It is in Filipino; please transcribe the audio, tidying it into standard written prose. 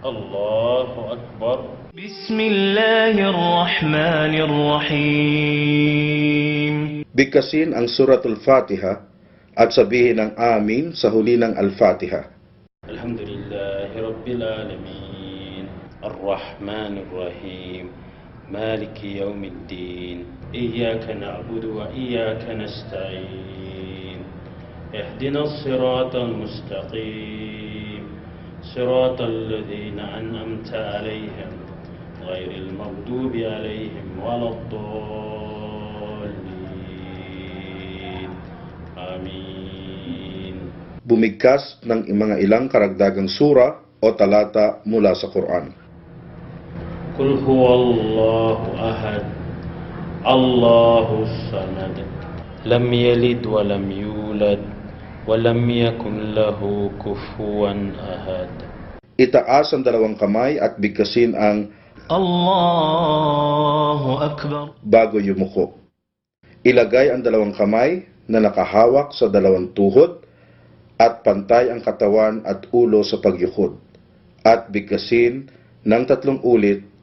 Allahu Akbar. Bismillahirrahmanirrahim. Bigkasin ang Suratul Fatiha at sabihin ang Amin sa huli ng Al-Fatiha. Alhamdulillahi Rabbil Alamin. Ar-Rahmanir Rahim. Maliki Yawmiddin. Iyyaka na'budu wa iyyaka nasta'in. Ihdinas siratal mustaqim. Siratal ladzina an'amta 'alaihim ghairil maghdubi 'alaihim waladdallin. Amin. Bumigkas ng mga ilang karagdagang sura o talata mula sa Quran. Qul huwallahu ahad, Allahus samad, lam yalid wa lam yulad, wa lam yakun lahu kufuwan ahad. Itaas ang dalawang kamay at bigkasin ang Allahu Akbar. bago yumuko. Ilagay ang dalawang kamay na nakahawak sa dalawang tuhod at pantay ang katawan at ulo sa pagyukod. At bigkasin ng 3 ulit